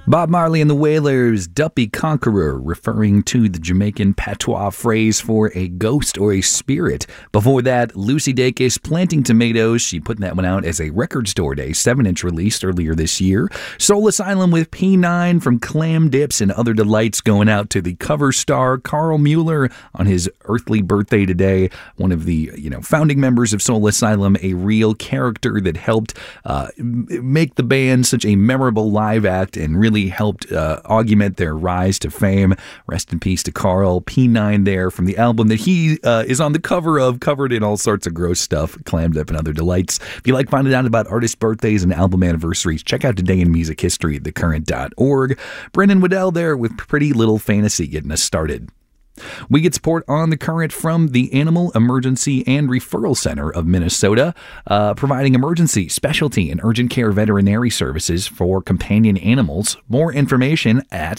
Bob Marley and the Wailers, Duppy Conqueror, referring to the Jamaican patois phrase for a ghost or a spirit. Before that, Lucy Dacus, Planting Tomatoes. She put that one out as a Record Store Day 7-inch release earlier this year. Soul Asylum with P9 from Clam Dips and Other Delights, going out to the cover star Carl Mueller on his earthly birthday today. One of the founding members of Soul Asylum, a real character that helped make the band such a memorable live act and really helped augment their rise to fame. Rest in peace to Carl. P9 there from the album that he is on the cover of, covered in all sorts of gross stuff, Clam Dip and Other Delights. If you like finding out about artist birthdays and album anniversaries, check out Today in Music History at thecurrent.org. Brendan Waddell there with Pretty Little Fantasy getting us started. We get support on The Current from the Animal Emergency and Referral Center of Minnesota, providing emergency, specialty, and urgent care veterinary services for companion animals. More information at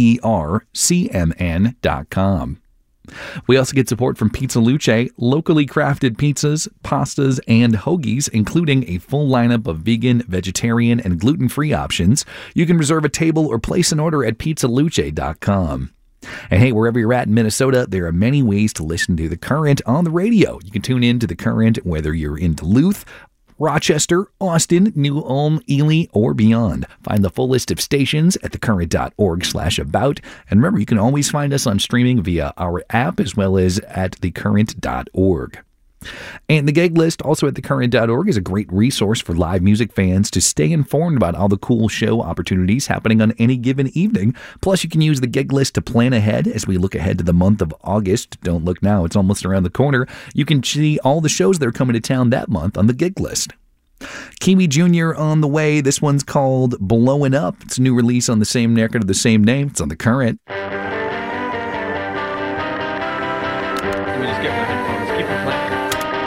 aercmn.com. We also get support from Pizza Luce, locally crafted pizzas, pastas, and hoagies, including a full lineup of vegan, vegetarian, and gluten-free options. You can reserve a table or place an order at pizzaluce.com. And hey, wherever you're at in Minnesota, there are many ways to listen to The Current on the radio. You can tune in to The Current whether you're in Duluth, Rochester, Austin, New Ulm, Ely, or beyond. Find the full list of stations at thecurrent.org/about. And remember, you can always find us on streaming via our app as well as at thecurrent.org. And the gig list, also at thecurrent.org, is a great resource for live music fans to stay informed about all the cool show opportunities happening on any given evening. Plus, you can use the gig list to plan ahead as we look ahead to the month of August. Don't look now, it's almost around the corner. You can see all the shows that are coming to town that month on the gig list. Kiwi Jr. on the way. This one's called Blowin' Up. It's a new release on the same record of the same name. It's on The Current. Let me just get my headphones. Keep it playing.